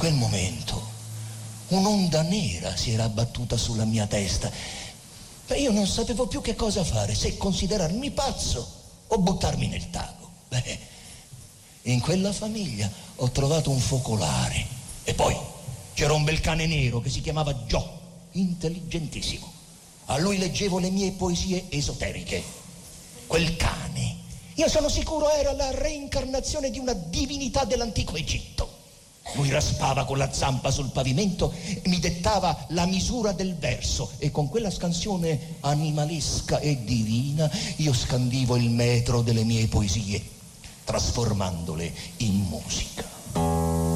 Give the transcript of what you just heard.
quel momento un'onda nera si era abbattuta sulla mia testa. Beh, io non sapevo più che cosa fare, se considerarmi pazzo o buttarmi nel tago. Beh, in quella famiglia ho trovato un focolare. E poi c'era un bel cane nero che si chiamava Joe, intelligentissimo. A lui leggevo le mie poesie esoteriche. Quel cane, io sono sicuro, era la reincarnazione di una divinità dell'antico Egitto. Lui raspava con la zampa sul pavimento e mi dettava la misura del verso, e con quella scansione animalesca e divina io scandivo il metro delle mie poesie, trasformandole in musica.